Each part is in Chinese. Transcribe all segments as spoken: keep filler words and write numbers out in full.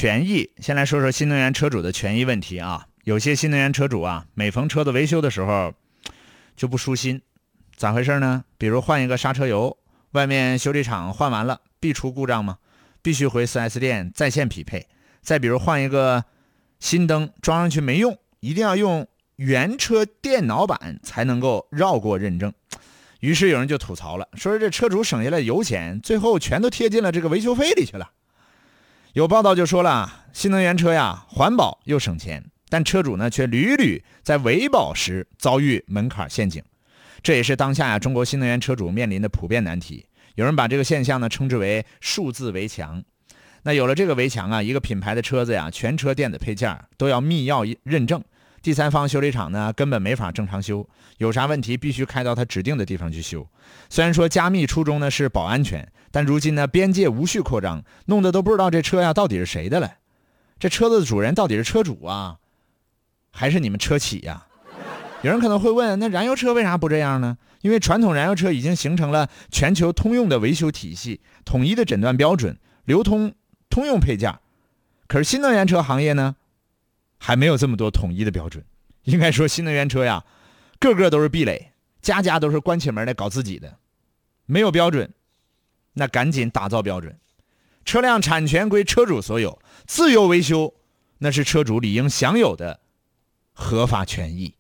权益，先来说说新能源车主的权益问题啊。有些新能源车主啊，每逢车子维修的时候就不舒心，咋回事呢？比如换一个刹车油，外面修理厂换完了必出故障吗？必须回 四 S 店在线匹配。再比如换一个新灯装上去没用，一定要用原车电脑版才能够绕过认证。于是有人就吐槽了，说这车主省下来油钱，最后全都贴进了这个维修费里去了。有报道就说了，新能源车呀，环保又省钱，但车主呢却屡屡在维保时遭遇门槛陷阱，这也是当下呀中国新能源车主面临的普遍难题。有人把这个现象呢称之为数字围墙。那有了这个围墙啊，一个品牌的车子呀，全车电子配件都要密钥认证，第三方修理厂呢根本没法正常修，有啥问题必须开到他指定的地方去修。虽然说加密初衷呢是保安全，但如今呢边界无序扩张，弄得都不知道这车呀到底是谁的了。这车子的主人到底是车主啊，还是你们车企呀？有人可能会问，那燃油车为啥不这样呢？因为传统燃油车已经形成了全球通用的维修体系，统一的诊断标准，流通通用配件。可是新能源车行业呢还没有这么多统一的标准。应该说新能源车呀个个都是壁垒，家家都是关起门来搞自己的，没有标准，那赶紧打造标准。车辆产权归车主所有，自由维修那是车主理应享有的合法权益。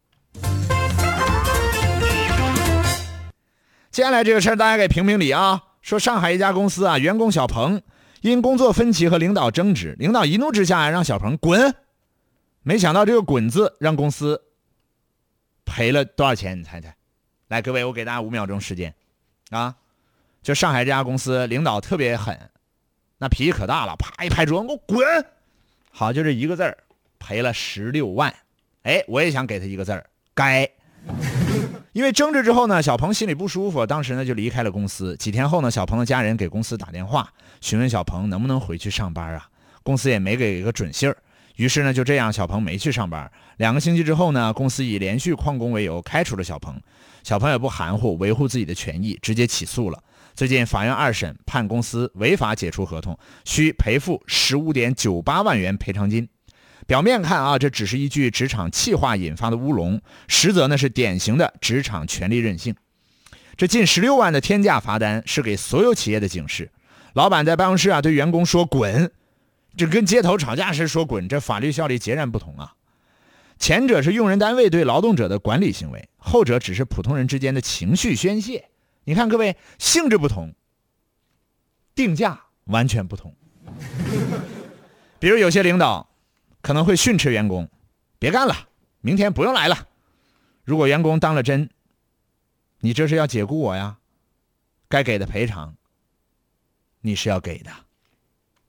接下来这个事儿大家给评评理啊。说上海一家公司啊，员工小鹏因工作分歧和领导争执，领导一怒之下让小鹏滚。没想到这个滚字让公司赔了多少钱？你猜猜？来，各位，我给大家五秒钟时间啊。就上海这家公司领导特别狠，那脾气可大了，啪一拍桌子，给我滚。好，就这一个字儿赔了十六万。哎，我也想给他一个字儿，该。因为争执之后呢，小鹏心里不舒服，当时呢就离开了公司。几天后呢，小鹏的家人给公司打电话询问小鹏能不能回去上班啊，公司也没给一个准信儿。于是呢就这样，小鹏没去上班。两个星期之后呢，公司以连续旷工为由开除了小鹏。小鹏也不含糊，维护自己的权益，直接起诉了。最近法院二审判公司违法解除合同，需赔付 十五点九八万元赔偿金。表面看啊，这只是一句职场气话引发的乌龙，实则呢是典型的职场权力任性。这近十六万的天价罚单是给所有企业的警示。老板在办公室啊对员工说滚，这跟街头吵架时说滚，这法律效力截然不同啊。前者是用人单位对劳动者的管理行为，后者只是普通人之间的情绪宣泄。你看各位，性质不同，定价完全不同。比如有些领导可能会训斥员工，别干了，明天不用来了。如果员工当了真，你这是要解雇我呀，该给的赔偿你是要给的。